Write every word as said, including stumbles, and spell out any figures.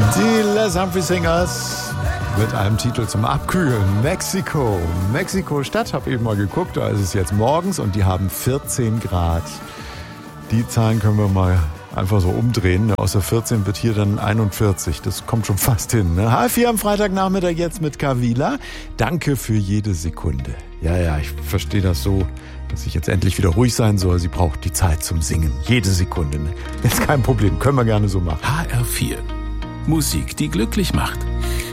Die Les Humphrey Singers mit einem Titel zum Abkühlen. Mexiko. Mexiko-Stadt, habe eben mal geguckt, da ist es jetzt morgens und die haben vierzehn Grad. Die Zahlen können wir mal einfach so umdrehen. Aus der vierzehn wird hier dann einundvierzig. Das kommt schon fast hin. Ne? H vier am Freitagnachmittag jetzt mit Kavila. Danke für jede Sekunde. Ja, ja, ich verstehe das so, dass ich jetzt endlich wieder ruhig sein soll. Sie braucht die Zeit zum Singen. Jede Sekunde. Ne? Ist kein Problem. Können wir gerne so machen. H R vier. Musik, die glücklich macht.